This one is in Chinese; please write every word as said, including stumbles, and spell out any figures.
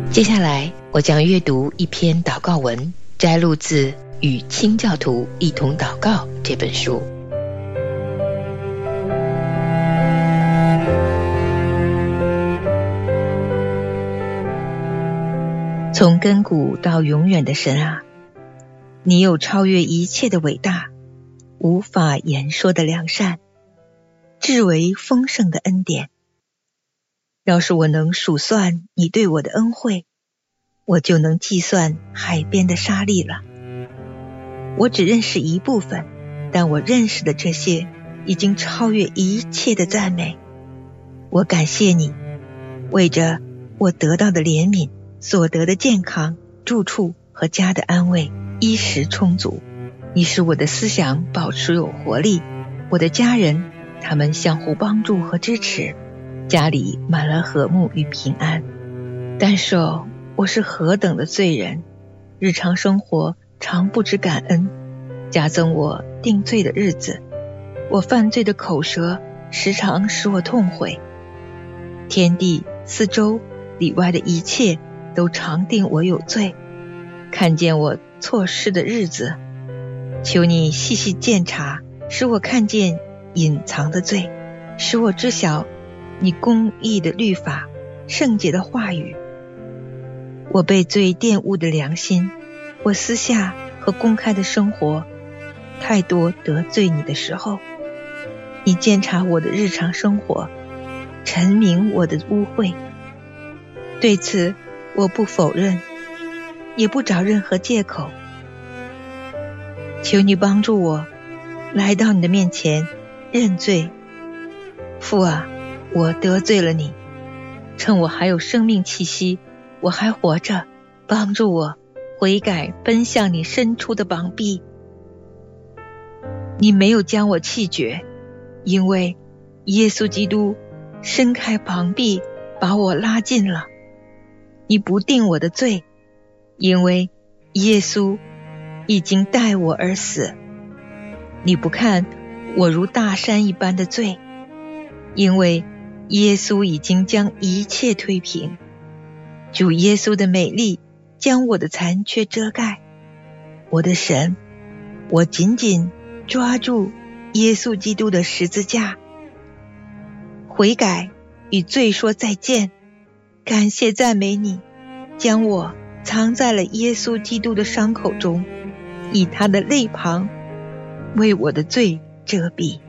接下来我将阅读一篇祷告文，摘录自《与清教徒一同祷告》这本书。从亘古到永远的神啊，你有超越一切的伟大，无法言说的良善，至为丰盛的恩典。要是我能数算你对我的恩惠，我就能计算海边的沙粒了。我只认识一部分，但我认识的这些已经超越一切的赞美。我感谢你，为着我得到的怜悯，所得的健康、住处和家的安慰，衣食充足。你使我的思想保持有活力，我的家人，他们相互帮助和支持，家里满了和睦与平安。但是哦，我是何等的罪人，日常生活常不知感恩，加增我定罪的日子。我犯罪的口舌时常使我痛悔，天地四周里外的一切都常定我有罪。看见我错失的日子，求你细细鉴察，使我看见隐藏的罪，使我知晓你公义的律法，圣洁的话语。我被罪玷污的良心，我私下和公开的生活太多得罪你的时候，你监察我的日常生活，陈明我的污秽。对此我不否认，也不找任何借口。求你帮助我来到你的面前认罪。父啊，我得罪了你，趁我还有生命气息，我还活着，帮助我悔改，奔向你伸出的膀臂。你没有将我弃绝，因为耶稣基督伸开膀臂把我拉近了。你不定我的罪，因为耶稣已经代我而死。你不看我如大山一般的罪，因为耶稣已经将一切推平。主耶稣的美丽将我的残缺遮盖。我的神，我紧紧抓住耶稣基督的十字架，悔改与罪说再见。感谢赞美你，将我藏在了耶稣基督的伤口中，以他的肋旁为我的罪遮蔽。